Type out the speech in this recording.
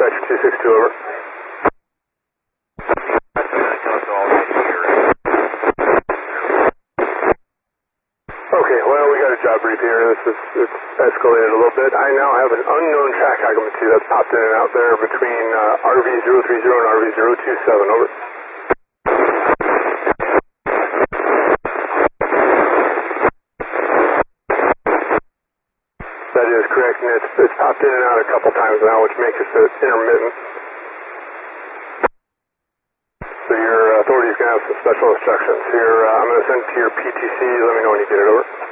dispatcher 262, over. Okay, well, we got a job brief here. It's escalated a little bit. I now have an unknown track occupancy that's popped in and out there between RV030 and RV027, over. That is correct, and it's popped in and out a couple times now, which makes it intermittent. So your authority's going to have some special instructions here. I'm going to send it to your PTC. Let me know when you get it, over.